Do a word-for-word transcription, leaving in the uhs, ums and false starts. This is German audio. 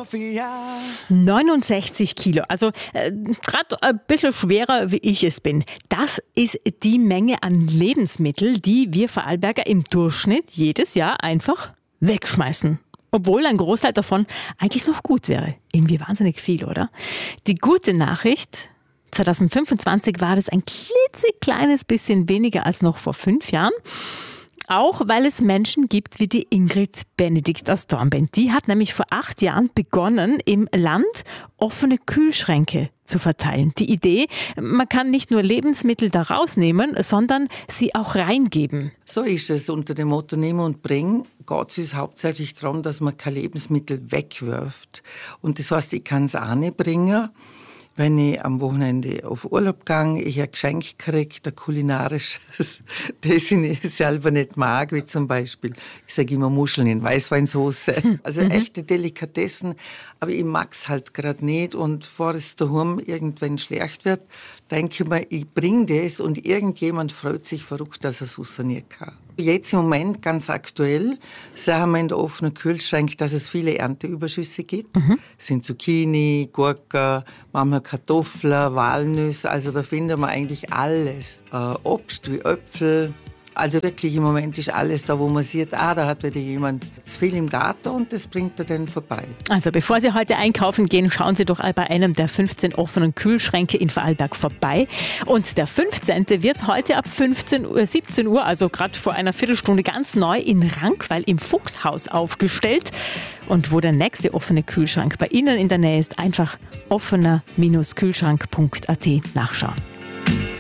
neunundsechzig Kilo, also äh, gerade ein bisschen schwerer, wie ich es bin. Das ist die Menge an Lebensmitteln, die wir Vorarlberger im Durchschnitt jedes Jahr einfach wegschmeißen. Obwohl ein Großteil davon eigentlich noch gut wäre. Irgendwie wahnsinnig viel, oder? Die gute Nachricht: zwanzig fünfundzwanzig war das ein klitzekleines bisschen weniger als noch vor fünf Jahren. Auch weil es Menschen gibt wie die Ingrid Benedikt aus Dornbirn. Die hat nämlich vor acht Jahren begonnen, im Land offene Kühlschränke zu verteilen. Die Idee: man kann nicht nur Lebensmittel da rausnehmen, sondern sie auch reingeben. So ist es. Unter dem Motto Nimm und Bring geht es uns hauptsächlich darum, dass man kein Lebensmittel wegwirft. Und das heißt, ich kann es auch nicht bringen, wenn ich am Wochenende auf Urlaub gehe, ich ein Geschenk kriege, ein kulinarisches, das ich selber nicht mag, wie zum Beispiel, ich sage immer Muscheln in Weißweinsauce. Also Mhm. echte Delikatessen, aber ich mag es halt gerade nicht. Und bevor es daheim irgendwann schlecht wird, denke ich mir, ich bringe das und irgendjemand freut sich verrückt, dass er es rausnehmen kann. Jetzt im Moment, ganz aktuell, sagen wir in der offenen Kühlschrank, dass es viele Ernteüberschüsse gibt. Mhm. Es sind Zucchini, Gurken, manchmal Kartoffeln, Walnüsse, also da finden wir eigentlich alles. Äh, Obst wie Äpfel. Also wirklich im Moment ist alles da, wo man sieht, ah, da hat wieder jemand zu viel im Garten und das bringt er dann vorbei. Also bevor Sie heute einkaufen gehen, schauen Sie doch bei einem der fünfzehn offenen Kühlschränke in Vorarlberg vorbei. Und der fünfzehnte wird heute ab fünfzehn Uhr, siebzehn Uhr, also gerade vor einer Viertelstunde, ganz neu in Rankweill im Fuchshaus aufgestellt. Und wo der nächste offene Kühlschrank bei Ihnen in der Nähe ist, einfach offener Kühlschrank punkt a t nachschauen.